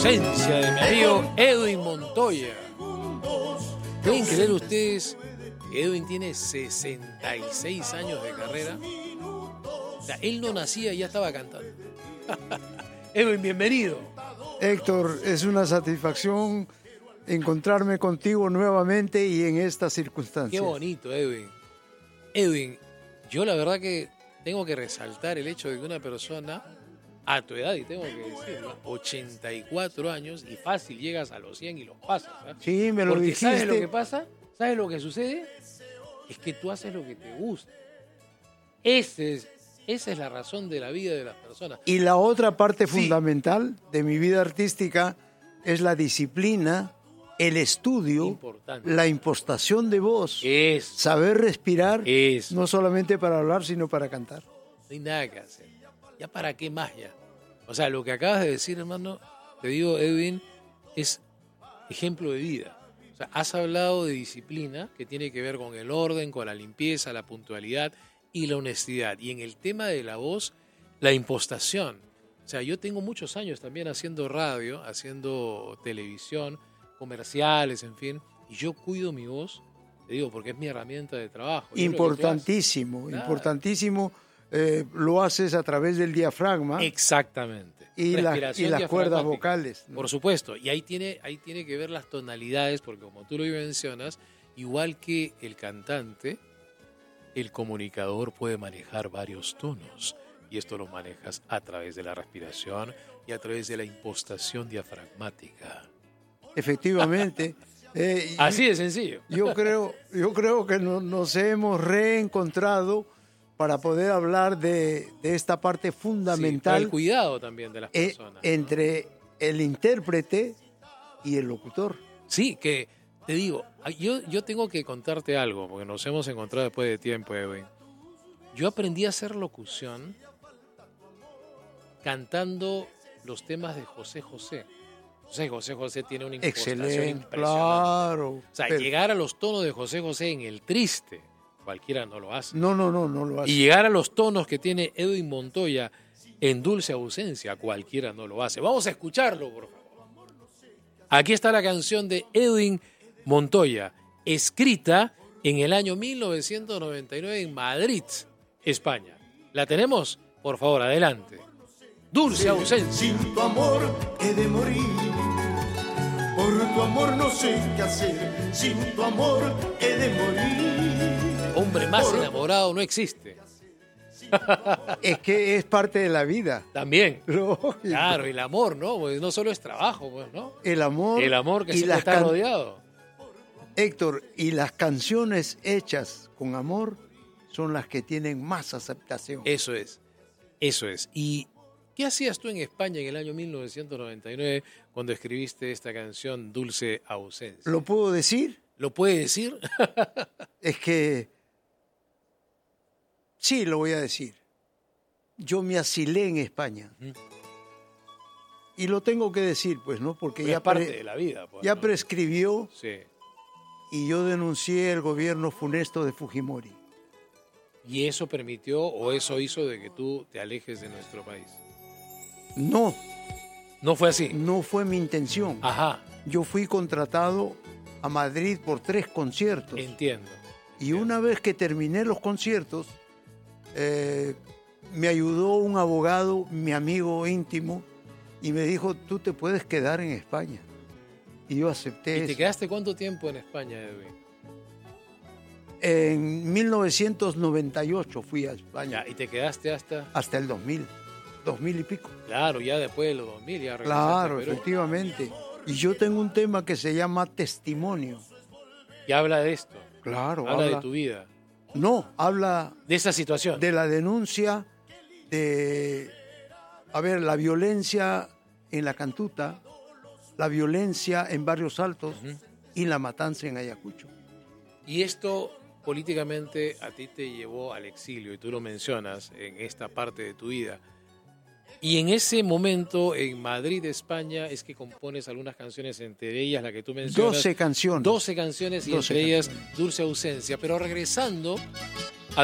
ausencia de mi amigo Edwin Montoya. ¿Pueden creer ustedes que Edwin tiene 66 años de carrera? O sea, él no nacía y ya estaba cantando. Edwin, bienvenido. Héctor, es una satisfacción encontrarme contigo nuevamente y en estas circunstancias. Qué bonito, Edwin. Edwin, yo la verdad que tengo que resaltar el hecho de que una persona a tu edad, y tengo que decirlo, 84 años, y fácil llegas a los 100 y los pasas. ¿Eh? Sí, me lo Porque dijiste. ¿sabes lo que pasa? ¿Sabes lo que sucede? Es que tú haces lo que te gusta. Esa es la razón de la vida de las personas. Y la otra parte fundamental de mi vida artística es la disciplina, el estudio, Importante. la impostación de voz, Eso. saber respirar, Eso. no solamente para hablar, sino para cantar. No hay nada que hacer. ¿Ya para qué más ya? O sea, lo que acabas de decir, hermano, te digo, Edwin, es ejemplo de vida. O sea, has hablado de disciplina, que tiene que ver con el orden, con la limpieza, la puntualidad y la honestidad. Y en el tema de la voz, la impostación. O sea, yo tengo muchos años también haciendo radio, haciendo televisión, comerciales, en fin, y yo cuido mi voz, te digo, porque es mi herramienta de trabajo. Importantísimo, importantísimo. Lo haces a través del diafragma. Exactamente. Y las cuerdas vocales, ¿no? Por supuesto. Y ahí tiene que ver las tonalidades, porque como tú lo mencionas, igual que el cantante, el comunicador puede manejar varios tonos. Y esto lo manejas a través de la respiración y a través de la impostación diafragmática. Efectivamente. Así de sencillo. Yo creo que nos hemos reencontrado para poder hablar de esta parte fundamental. Sí, el cuidado también de las personas. Entre el intérprete y el locutor. Sí, que te digo, yo tengo que contarte algo, porque nos hemos encontrado después de tiempo, Edwin. Yo aprendí a hacer locución cantando los temas de José José. José José tiene una impostación impresionante. Claro. O sea, llegar a los tonos de José José en el triste, cualquiera no lo hace. No lo hace. Y llegar a los tonos que tiene Edwin Montoya en Dulce Ausencia, cualquiera no lo hace. Vamos a escucharlo, por favor. Aquí está la canción de Edwin Montoya, escrita en el año 1999 en Madrid, España. ¿La tenemos? Por favor, adelante. Dulce Ausencia. Sin tu amor he de morir. Por tu amor no sé qué hacer. Sin tu amor he de morir. Hombre más enamorado no existe. Es que es parte de la vida. También. Lógico. Claro, el amor, ¿no? Pues no solo es trabajo, pues, ¿no? El amor que y siempre está rodeado. Héctor, y las canciones hechas con amor son las que tienen más aceptación. Eso es. ¿Y qué hacías tú en España en el año 1999 cuando escribiste esta canción Dulce Ausencia? ¿Lo puedo decir? ¿Lo puede decir? Es que sí, lo voy a decir. Yo me asilé en España. Y lo tengo que decir, pues, ¿no? Porque ya es parte de la vida. Pues, ya ¿no? prescribió. Sí. Y yo denuncié el gobierno funesto de Fujimori. ¿Y eso permitió o eso hizo de que tú te alejes de nuestro país? No. ¿No fue así? No fue mi intención. Ajá. Yo fui contratado a Madrid por 3 conciertos. Entiendo. Y una vez que terminé los conciertos, me ayudó un abogado, mi amigo íntimo, y me dijo, tú te puedes quedar en España. Y yo acepté ¿Y te eso. quedaste cuánto tiempo en España, Edwin? En 1998 fui a España. Ya, ¿y te quedaste hasta el 2000 y pico. Claro, ya después de los 2000 ya regresaste Claro, a Perú. efectivamente. Y yo tengo un tema que se llama Testimonio. Y habla de esto. Claro, Habla de tu vida. No, habla De esa situación. de la denuncia de, la violencia en la Cantuta, la violencia en Barrios Altos y la matanza en Ayacucho. Y esto políticamente a ti te llevó al exilio, y tú lo mencionas en esta parte de tu vida. Y en ese momento, en Madrid, España, es que compones algunas canciones, entre ellas la que tú mencionas. 12 canciones. 12 canciones y 12 entre ellas canciones. Dulce Ausencia. Pero regresando